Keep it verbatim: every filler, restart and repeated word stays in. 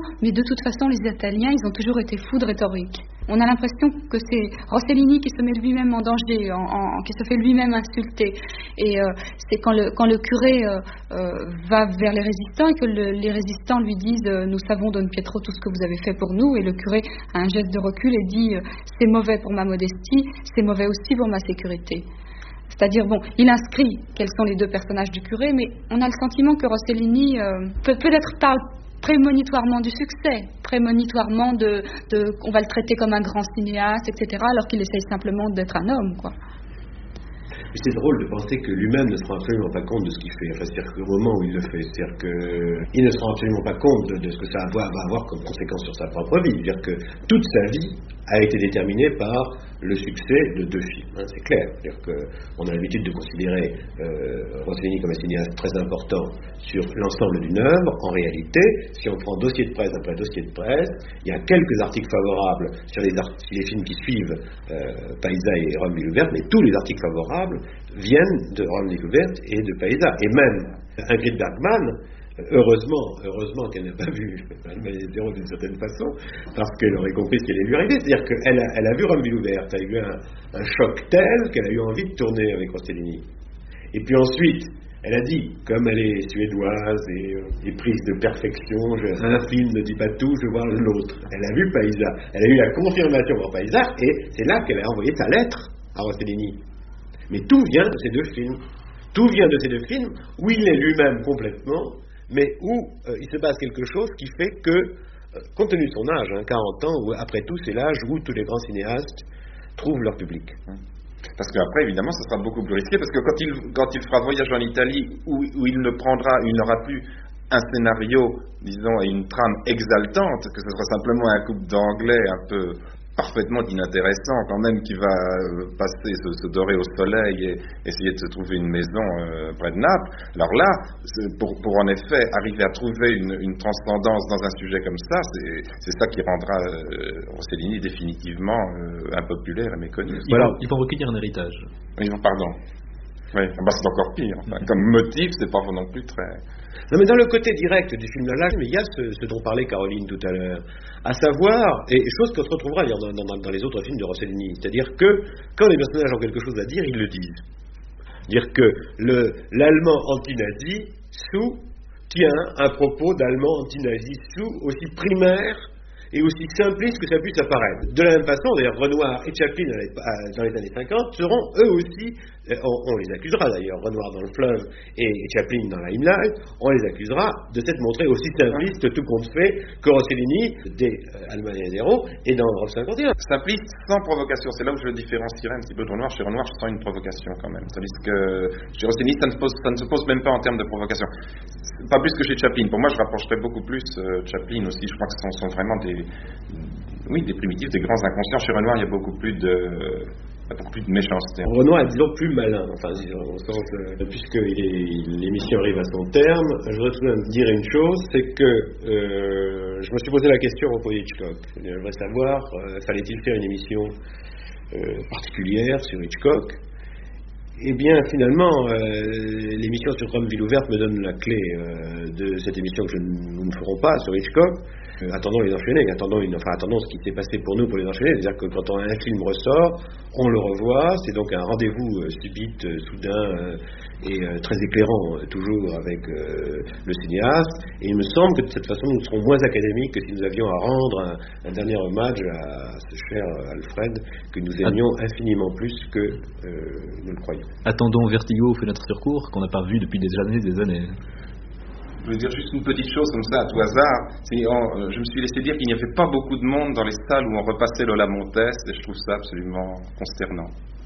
mais de toute façon, les Italiens, ils ont toujours été fous de rhétorique. On a l'impression que c'est Rossellini qui se met lui-même en danger, en, en, qui se fait lui-même insulter. Et euh, c'est quand le, quand le curé euh, euh, va vers les résistants et que le, les résistants lui disent euh, « Nous savons, Don Pietro, tout ce que vous avez fait pour nous », et le curé a un geste de recul et dit euh, « C'est mauvais pour ma modestie, c'est mauvais aussi pour ma sécurité ». C'est-à-dire, bon, il inscrit quels sont les deux personnages du curé, mais on a le sentiment que Rossellini euh, peut, peut-être parle prémonitoirement du succès, prémonitoirement de, de on va le traiter comme un grand cinéaste, et cetera, alors qu'il essaye simplement d'être un homme, quoi. C'est drôle de penser que lui-même ne se rend absolument pas compte de ce qu'il fait. Enfin, c'est-à-dire qu'au moment où il le fait, c'est-à-dire qu'il ne se rend absolument pas compte de, de ce que ça va avoir comme conséquence sur sa propre vie. C'est-à-dire que toute sa vie a été déterminée par le succès de deux films, hein, c'est clair. C'est-à-dire qu'on a l'habitude de considérer euh, Rossellini comme un cinéaste très important sur l'ensemble d'une œuvre. En réalité, si on prend dossier de presse après dossier de presse, il y a quelques articles favorables sur les, art- sur les films qui suivent euh, Paisa et Rome Ville ouverte, mais tous les articles favorables viennent de Rome découverte et de Paisa. Et même Ingrid Bergman, heureusement, heureusement qu'elle n'a pas vu Almanès Zéro d'une certaine façon, parce qu'elle aurait compris ce qui allait lui arriver. C'est-à-dire qu'elle a, elle a vu Rome Ville ouverte, elle a eu un, un choc tel qu'elle a eu envie de tourner avec Rossellini. Et puis ensuite, elle a dit, comme elle est suédoise et, euh, et prise de perfection, je, un film ne dit pas tout, je vois l'autre. Elle a vu Paisa, elle a eu la confirmation pour Paisa, et c'est là qu'elle a envoyé sa lettre à Rossellini. Mais tout vient de ces deux films. Tout vient de ces deux films où il est lui-même complètement, mais où euh, il se passe quelque chose qui fait que, euh, compte tenu de son âge, hein, quarante ans, où après tout c'est l'âge où tous les grands cinéastes trouvent leur public. Parce qu'après, évidemment, ce sera beaucoup plus risqué, parce que quand il, quand il fera Voyage en Italie, où, où il ne prendra, il n'aura plus un scénario, disons, et une trame exaltante, que ce sera simplement un couple d'anglais un peu parfaitement inintéressant quand même, qui va passer, se, se dorer au soleil et essayer de se trouver une maison euh, près de Naples. Alors là, pour, pour en effet arriver à trouver une, une transcendance dans un sujet comme ça, c'est, c'est ça qui rendra euh, Rossellini définitivement euh, impopulaire et méconnu. Ils, voilà. vont, ils vont recueillir un héritage. Ils vont, pardon. Oui, bah c'est encore pire. Enfin, mm-hmm. Comme motif, c'est pas non plus très... Non, mais dans le côté direct du film de l'âge, mais il y a ce, ce dont parlait Caroline tout à l'heure, à savoir, et chose qu'on se retrouvera dans, dans, dans les autres films de Rossellini, c'est-à-dire que quand les personnages ont quelque chose à dire, ils le disent. C'est-à-dire que le, l'allemand anti-nazi tient un propos d'allemand anti-nazi sous aussi primaire et aussi simpliste que ça puisse apparaître. De la même façon, d'ailleurs, Renoir et Chaplin dans les années cinquante seront eux aussi, on, on les accusera d'ailleurs, Renoir dans Le Fleuve et Chaplin dans La Limelight, on les accusera de s'être montrés aussi simplistes tout compte fait que Rossellini dès euh, Almanès Zéro et dans Europe cinquante et un. Simpliste sans provocation, c'est là où je le différencierais un petit peu de Renoir. Chez Renoir, je sens une provocation quand même. Tandis que chez Rossellini, ça ne, pose, ça ne se pose même pas en termes de provocation. Pas plus que chez Chaplin. Pour moi, je rapprocherais beaucoup plus euh, Chaplin aussi. Je crois que ce sont, sont vraiment des, oui, des primitifs, des grands inconscients. Chez Renoir, il y a beaucoup plus de, beaucoup plus de méchanceté. Renoir est disons plus malin. Enfin, disons, euh, puisque il est, l'émission arrive à son terme, je voudrais tout de même dire une chose, c'est que euh, je me suis posé la question au propos Hitchcock. Je voudrais savoir, euh, fallait-il faire une émission euh, particulière sur Hitchcock? Eh bien, finalement, euh, l'émission sur Rome Ville ouverte me donne la clé euh, de cette émission que je, nous ne ferons pas sur Hitchcock. Euh, attendons les enchaîner, attendons, une, enfin, attendons ce qui s'est passé pour nous pour les enchaîner. C'est-à-dire que quand un film ressort, on le revoit. C'est donc un rendez-vous euh, subite, euh, soudain euh, et euh, très éclairant, euh, toujours avec euh, le cinéaste. Et il me semble que de cette façon, nous serons moins académiques que si nous avions à rendre un, un dernier hommage à ce cher Alfred, que nous aimions infiniment plus que euh, nous le croyons. Attendons Vertigo ou Fenêtre sur cour, qu'on n'a pas vu depuis des années et des années. Je veux dire juste une petite chose comme ça, à tout hasard. C'est, on, je me suis laissé dire qu'il n'y avait pas beaucoup de monde dans les salles où on repassait Lola Montez, et je trouve ça absolument consternant.